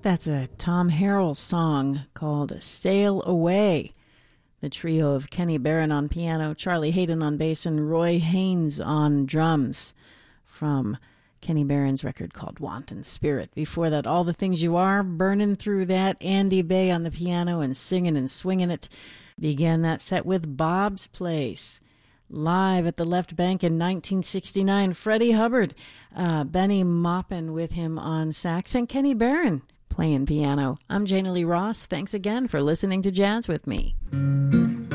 That's a Tom Harrell song called Sail Away. The trio of Kenny Barron on piano, Charlie Hayden on bass, and Roy Haynes on drums from Kenny Barron's record called Wanton Spirit. Before that, All the Things You Are, burning through that. Andy Bay on the piano and singing and swinging it. Began that set with Bob's Place. Live at the Left Bank in 1969, Freddie Hubbard, Benny Maupin with him on sax, and Kenny Barron playing piano. I'm Jana Lee Ross. Thanks again for listening to Jazz with me.